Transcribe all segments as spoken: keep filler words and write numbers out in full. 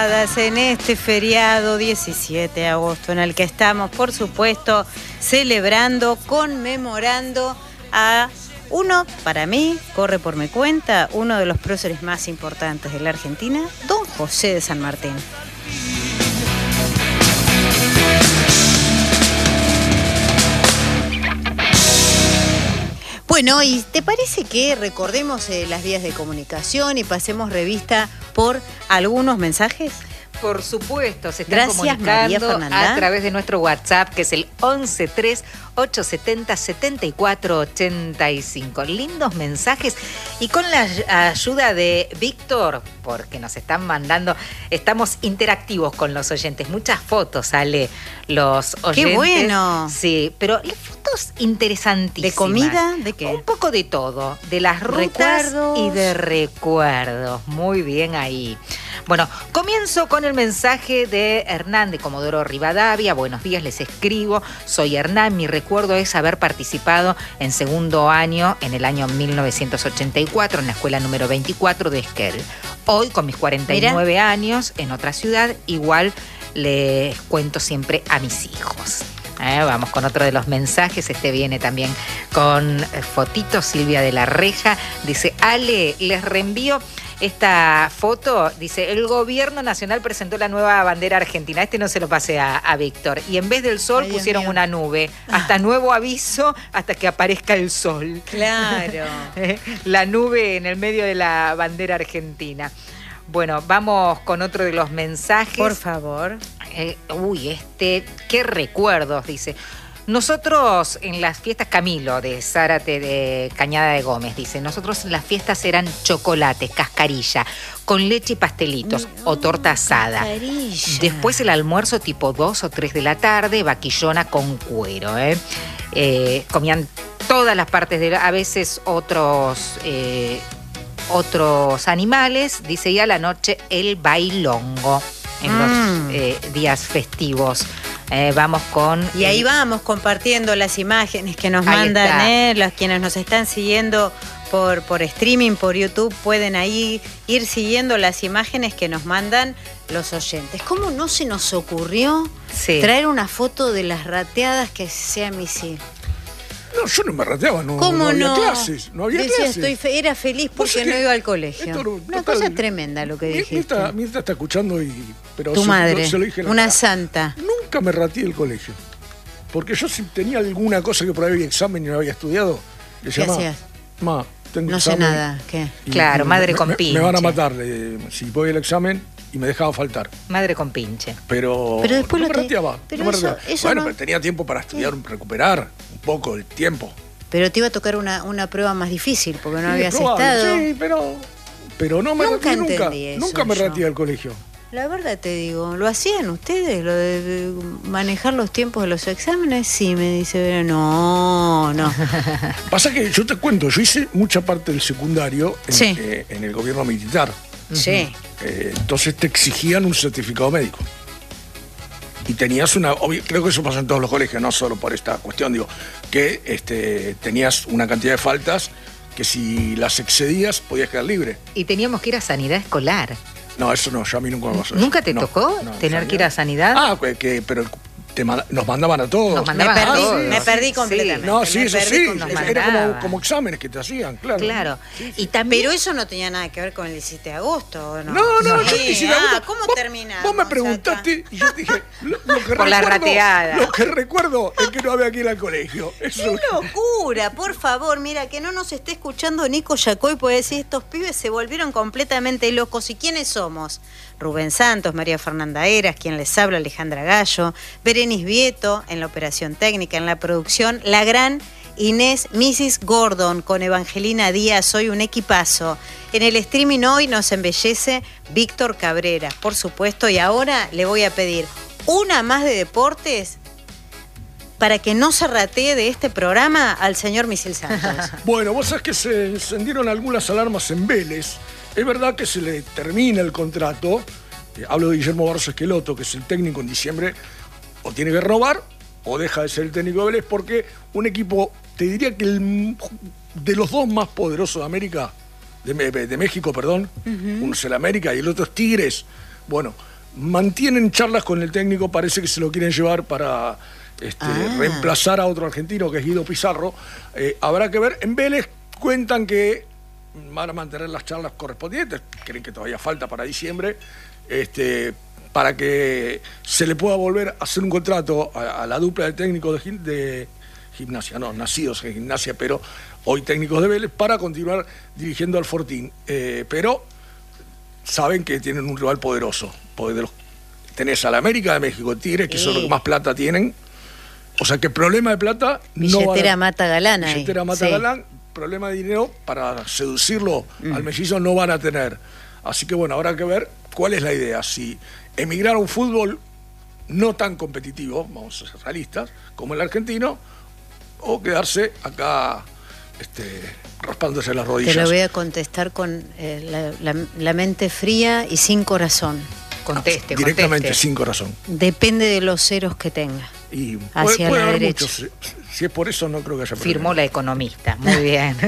pasadas en este feriado diecisiete de agosto, en el que estamos, por supuesto, celebrando, conmemorando a uno, para mí, corre por mi cuenta, uno de los próceres más importantes de la Argentina, don José de San Martín. Bueno, ¿y te parece que recordemos eh, las vías de comunicación y pasemos revista por algunos mensajes? Por supuesto, se están Gracias, comunicando a través de nuestro WhatsApp, que es el once tres ocho setenta setenta y cuatro ochenta y cinco. Lindos mensajes. Y con la ayuda de Víctor, porque nos están mandando, estamos interactivos con los oyentes. Muchas fotos sale los oyentes. ¡Qué bueno! Sí, pero fotos interesantísimas. ¿De comida? ¿De qué? Un poco de todo. De las rutas recuerdos. Y de recuerdos. Muy bien ahí. Bueno, comienzo con el mensaje de Hernán de Comodoro Rivadavia. Buenos días, les escribo. Soy Hernán. Mi recuerdo es haber participado en segundo año, en el año mil novecientos ochenta y cuatro, en la escuela número veinticuatro de Esquel. Hoy, con mis cuarenta y nueve Mira. años, en otra ciudad, igual les cuento siempre a mis hijos. Eh, vamos con otro de los mensajes. Este viene también con fotitos. Silvia de la Reja dice: Ale, les reenvío esta foto. Dice: el gobierno nacional presentó la nueva bandera argentina. Este no se lo pasé a, a Víctor. Y en vez del sol Ay, pusieron una nube. Hasta nuevo aviso, hasta que aparezca el sol. Claro. La nube en el medio de la bandera argentina. Bueno, vamos con otro de los mensajes. Por favor. Eh, uy, este, qué recuerdos, dice. Nosotros en las fiestas, Camilo de Zárate de Cañada de Gómez, dice, nosotros en las fiestas eran chocolates, cascarilla, con leche y pastelitos no, o torta asada. Cascarilla. Después el almuerzo tipo dos o tres de la tarde, vaquillona con cuero. ¿eh? Eh, comían todas las partes de, a veces otros... Eh, otros animales, dice, y a la noche el bailongo en mm. los eh, días festivos. Eh, vamos con... Y ahí el... vamos compartiendo las imágenes que nos ahí mandan, eh, los quienes nos están siguiendo por, por streaming, por YouTube, pueden ahí ir siguiendo las imágenes que nos mandan los oyentes. ¿Cómo no se nos ocurrió sí. traer una foto de las rateadas que hacía misil? No, yo no me rateaba, no, ¿Cómo no había no? clases, no había Decía, clases. Estoy fe era feliz porque no iba al colegio. No, una total, cosa tremenda lo que dijiste. Mirta, Mirta está escuchando y... Pero tu se, madre, no, se lo dije una cara. santa. Nunca me rateé el colegio. Porque yo si tenía alguna cosa que por ahí había examen y no había estudiado, le ¿Qué llamaba, hacías? Ma, tengo no examen. sé nada, ¿qué? Y, claro, y madre me, con me, pinche. Me van a matar le, si voy al examen y me dejaba faltar. Madre con pinche. Pero, pero después no lo me rateaba. Pero no me eso, rateaba. eso bueno, no... pero tenía tiempo para estudiar, ¿Qué? recuperar un poco el tiempo. Pero te iba a tocar una, una prueba más difícil porque no sí, habías probable, estado. Sí, pero, pero no me nunca rateé nunca. Eso nunca me rateé al colegio. La verdad te digo, ¿lo hacían ustedes? ¿Lo de manejar los tiempos de los exámenes? Sí, me dice, pero no, no. Pasa que yo te cuento, yo hice mucha parte del secundario en, sí. eh, en el gobierno militar. Sí. Eh, entonces te exigían un certificado médico. Y tenías una, obvio, creo que eso pasa en todos los colegios, no solo por esta cuestión, digo, que este, tenías una cantidad de faltas que si las excedías podías quedar libre. Y teníamos que ir a sanidad escolar. No, eso no, yo a mí nunca me pasó. ¿Nunca te no, tocó no, tener sanidad. que ir a sanidad? Ah, que, que pero te, nos mandaban a todos. Nos mandaban me perdí, a todos. Me perdí completamente. Sí. No, sí, me eso perdí sí. completamente. Era como, como exámenes que te hacían, claro. Claro. Sí, sí. Y también... Pero eso no tenía nada que ver con el diecisiete de agosto, ¿no? No, no, sí. yo el diecisiete de agosto. Ah, ¿cómo vos, terminamos? Vos me preguntaste y yo te dije, lo, lo que por la recuerdo, rateada. Lo que recuerdo es que no había que ir al colegio. Eso ¡Qué es lo que... locura! Por favor, mira, que no nos esté escuchando Nico Yacoy, puede decir, estos pibes se volvieron completamente locos. ¿Y quiénes somos? Rubén Santos, María Fernanda Eras, quien les habla, Alejandra Gallo, Berenice Vieto en la operación técnica, en la producción, la gran Inés missus Gordon con Evangelina Díaz, hoy un equipazo. En el streaming hoy nos embellece Víctor Cabrera, por supuesto, y ahora le voy a pedir una más de deportes para que no se ratee de este programa al señor Misil Santos. Bueno, vos sabés que se encendieron algunas alarmas en Vélez. Es verdad que se le termina el contrato. Eh, hablo de Guillermo Barros Esqueloto, que es el técnico en diciembre. O tiene que renovar o deja de ser el técnico de Vélez, porque un equipo, te diría que el, de los dos más poderosos de América, de, de México, perdón, uh-huh. uno es el América y el otro es Tigres. Bueno, mantienen charlas con el técnico, parece que se lo quieren llevar para este, ah. reemplazar a otro argentino que es Guido Pizarro. Eh, habrá que ver. En Vélez cuentan que van a mantener las charlas correspondientes, creen que todavía falta para diciembre, este, para que se le pueda volver a hacer un contrato a, a la dupla de técnicos de, de Gimnasia, no, nacidos en Gimnasia, pero hoy técnicos de Vélez, para continuar dirigiendo al Fortín. Eh, pero saben que tienen un rival poderoso. De los, tenés a la América de México, Tigres, que sí. son los que más plata tienen. O sea que problema de plata no billetera a, mata galán ahí. Billetera mata sí. galán, problema de dinero para seducirlo mm. al mellizo no van a tener. Así que bueno, habrá que ver cuál es la idea. Si emigrar a un fútbol no tan competitivo, vamos a ser realistas, como el argentino, o quedarse acá este, raspándose las rodillas. Te lo voy a contestar con eh, la, la, la mente fría y sin corazón. Conteste, ah, directamente conteste. sin corazón. Depende de los ceros que tenga. Y hacia puede, puede la haber derecha. muchos. Si es por eso, no creo que haya problema. Firmó la economista, muy bien.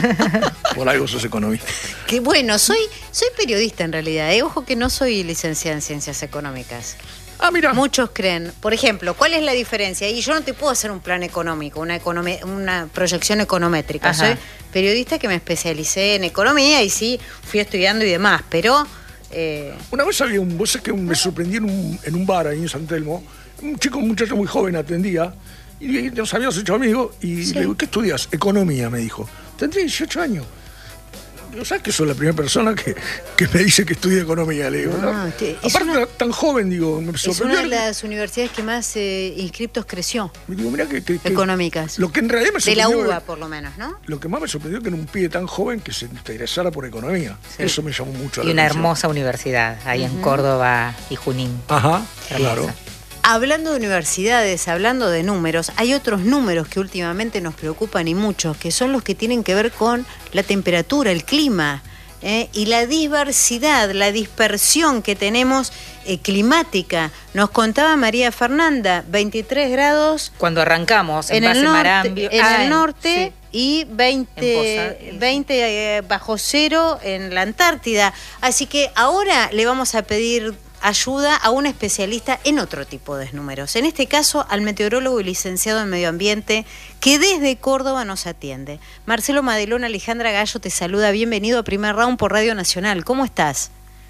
Por algo sos economista. Que bueno, soy, soy periodista en realidad. Eh. Ojo que no soy licenciada en ciencias económicas. Ah, mira. Muchos creen. Por ejemplo, ¿cuál es la diferencia? Y yo no te puedo hacer un plan económico, una, economía, una proyección econométrica. Ajá. Soy periodista que me especialicé en economía y sí, fui estudiando y demás, pero... Eh... Una vez había un... Vos sabés que me sorprendí en un, en un bar ahí en San Telmo. Un chico, un muchacho muy joven atendía y nos habíamos hecho amigos y sí. le digo, ¿qué estudias? Economía, me dijo. Tendría dieciocho años. Digo, ¿sabes que soy la primera persona que, que me dice que estudia economía? Le digo, ah, ¿no? Te, aparte una, tan joven, digo, me sorprendió. Es una de las universidades que más eh, inscriptos creció. Me digo, mirá que, que, que económicas. Lo que en realidad me sorprendió. De la U B A, por lo menos, ¿no? Lo que más me sorprendió es que en un pibe tan joven que se interesara por economía. Sí. Eso me llamó mucho la atención. Y una hermosa universidad, ahí uh-huh. en Córdoba y Junín. Ajá, hermosa. Claro. Hablando de universidades, hablando de números, hay otros números que últimamente nos preocupan y muchos, que son los que tienen que ver con la temperatura, el clima, eh, y la diversidad, la dispersión que tenemos eh, climática. Nos contaba María Fernanda, veintitrés grados... Cuando arrancamos en, en base el norte, Marambio. En ah, el norte sí. y veinte, veinte eh, bajo cero en la Antártida. Así que ahora le vamos a pedir... ayuda a un especialista en otro tipo de números. En este caso, al meteorólogo y licenciado en Medio Ambiente, que desde Córdoba nos atiende. Marcelo Madelón, Alejandra Gallo te saluda. Bienvenido a Primer Round por Radio Nacional. ¿Cómo estás?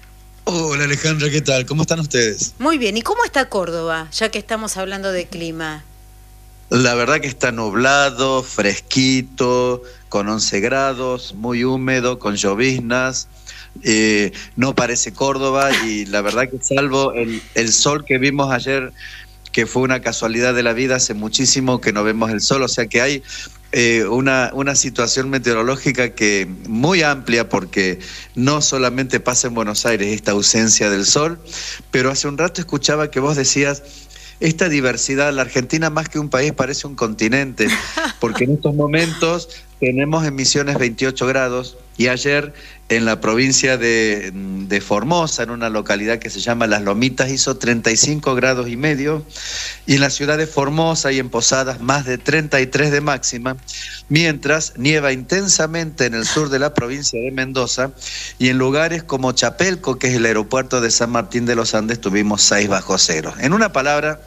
Hola Alejandra, ¿qué tal? ¿Cómo están ustedes? Muy bien. ¿Y cómo está Córdoba, ya que estamos hablando de clima? La verdad que está nublado, fresquito, con once grados, muy húmedo, con lloviznas. Eh, no parece Córdoba y la verdad que salvo el, el sol que vimos ayer, que fue una casualidad de la vida, hace muchísimo que no vemos el sol, o sea que hay eh, una, una situación meteorológica que muy amplia, porque no solamente pasa en Buenos Aires esta ausencia del sol, pero hace un rato escuchaba que vos decías esta diversidad. La Argentina, más que un país, parece un continente, porque en estos momentos tenemos en Misiones veintiocho grados y ayer en la provincia de, de Formosa, en una localidad que se llama Las Lomitas, hizo treinta y cinco grados y medio, y en la ciudad de Formosa y en Posadas más de treinta y tres de máxima, mientras nieva intensamente en el sur de la provincia de Mendoza, y en lugares como Chapelco, que es el aeropuerto de San Martín de los Andes, tuvimos seis bajo cero. En una palabra,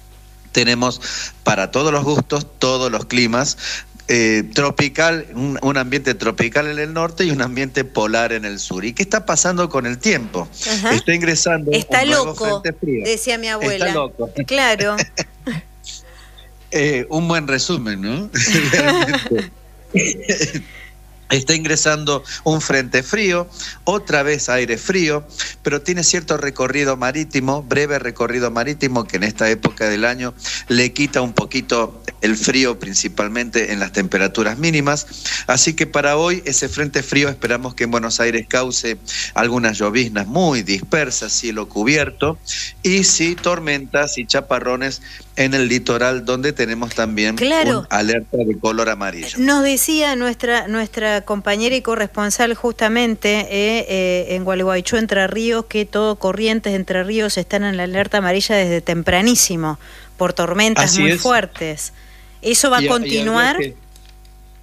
tenemos para todos los gustos, todos los climas. Eh, tropical, un, un ambiente tropical en el norte y un ambiente polar en el sur. ¿Y qué está pasando con el tiempo? Ajá. Está ingresando está un nuevo loco, frente frío. Decía mi abuela. Está loco. Claro. eh, un buen resumen, ¿no? Está ingresando un frente frío, otra vez aire frío, pero tiene cierto recorrido marítimo, breve recorrido marítimo, que en esta época del año le quita un poquito el frío, principalmente en las temperaturas mínimas. Así que para hoy ese frente frío esperamos que en Buenos Aires cause algunas lloviznas muy dispersas, cielo cubierto, y sí tormentas y chaparrones en el litoral, donde tenemos también claro. una alerta de color amarillo. Nos decía nuestra nuestra compañera y corresponsal justamente eh, eh, en Gualeguaychú, Entre Ríos, que todo Corrientes, Entre Ríos están en la alerta amarilla desde tempranísimo por tormentas Así muy es. fuertes. ¿Eso va y, a continuar? y que,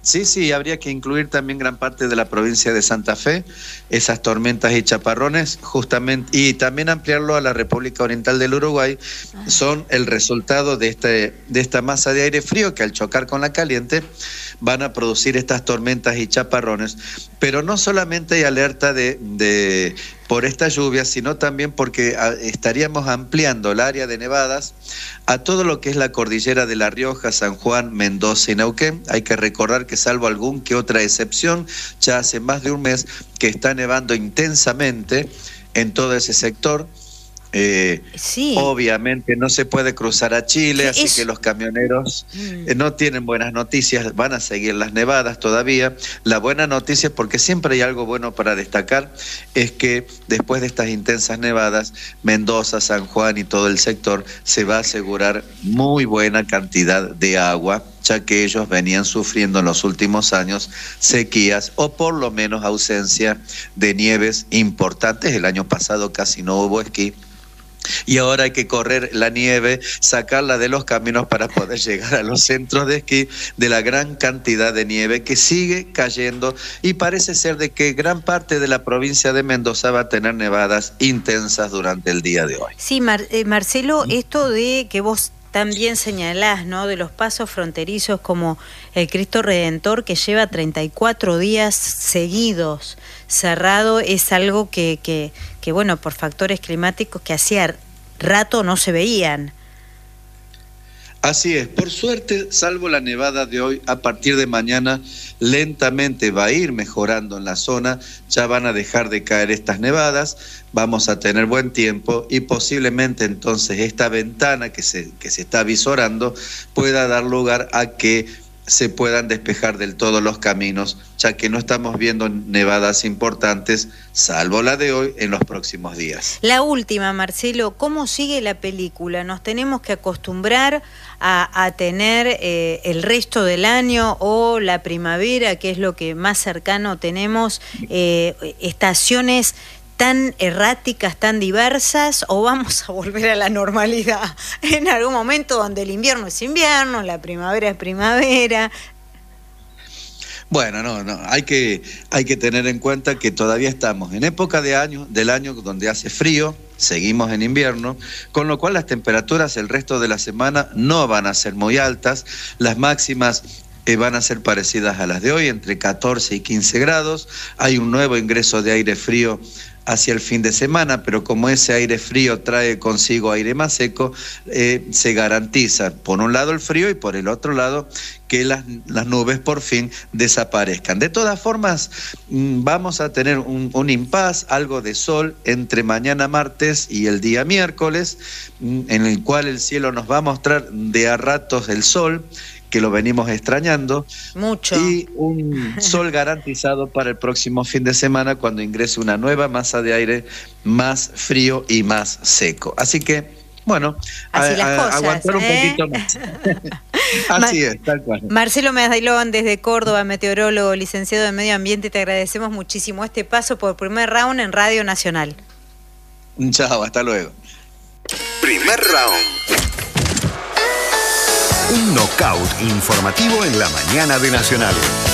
Sí, sí, habría que incluir también gran parte de la provincia de Santa Fe, esas tormentas y chaparrones, justamente, y también ampliarlo a la República Oriental del Uruguay, son el resultado de, este, de esta masa de aire frío que al chocar con la caliente van a producir estas tormentas y chaparrones. Pero no solamente hay alerta de, de por esta lluvia, sino también porque estaríamos ampliando el área de nevadas a todo lo que es la cordillera de La Rioja, San Juan, Mendoza y Neuquén. Hay que recordar que salvo algún que otra excepción, ya hace más de un mes que está nevando intensamente en todo ese sector. Eh, sí. Obviamente no se puede cruzar a Chile, así es... que los camioneros mm. eh, no tienen buenas noticias, van a seguir las nevadas todavía. La buena noticia, porque siempre hay algo bueno para destacar, es que después de estas intensas nevadas, Mendoza, San Juan y todo el sector se va a asegurar muy buena cantidad de agua, ya que ellos venían sufriendo en los últimos años sequías o por lo menos ausencia de nieves importantes. El año pasado casi no hubo esquí. Y ahora hay que correr la nieve, sacarla de los caminos para poder llegar a los centros de esquí de la gran cantidad de nieve que sigue cayendo, y parece ser de que gran parte de la provincia de Mendoza va a tener nevadas intensas durante el día de hoy. Sí, Mar eh, Marcelo, esto de que vos también señalás, ¿no?, de los pasos fronterizos como el Cristo Redentor, que lleva treinta y cuatro días seguidos cerrado, es algo que, que, que bueno, por factores climáticos que hacía rato no se veían. Así es, por suerte, salvo la nevada de hoy, a partir de mañana lentamente va a ir mejorando en la zona, ya van a dejar de caer estas nevadas, vamos a tener buen tiempo y posiblemente entonces esta ventana que se, que se está visorando pueda dar lugar a que se puedan despejar del todo los caminos, ya que no estamos viendo nevadas importantes, salvo la de hoy, en los próximos días. La última, Marcelo, ¿cómo sigue la película? ¿Nos tenemos que acostumbrar a, a tener eh, el resto del año o la primavera, que es lo que más cercano tenemos, eh, estaciones tan erráticas, tan diversas, o vamos a volver a la normalidad en algún momento donde el invierno es invierno, la primavera es primavera? Bueno, no, no, hay que, hay que tener en cuenta que todavía estamos en época de año, del año donde hace frío, seguimos en invierno, con lo cual las temperaturas el resto de la semana no van a ser muy altas, las máximas Eh, van a ser parecidas a las de hoy, entre catorce y quince grados. Hay un nuevo ingreso de aire frío hacia el fin de semana, pero como ese aire frío trae consigo aire más seco, eh, se garantiza por un lado el frío y por el otro lado que las, las nubes por fin desaparezcan. De todas formas, mmm, vamos a tener un, un impas, algo de sol entre mañana martes y el día miércoles, mmm, en el cual el cielo nos va a mostrar de a ratos el sol, que lo venimos extrañando. Mucho. Y un sol garantizado para el próximo fin de semana, cuando ingrese una nueva masa de aire más frío y más seco. Así que, bueno, Así a, las cosas, a aguantar ¿eh? un poquito más. Así es, tal cual. Marcelo Medallón, desde Córdoba, meteorólogo, licenciado en Medio Ambiente, te agradecemos muchísimo este paso por primer round en Radio Nacional. Chao, hasta luego. Primer round. Un knockout informativo en la mañana de Nacional.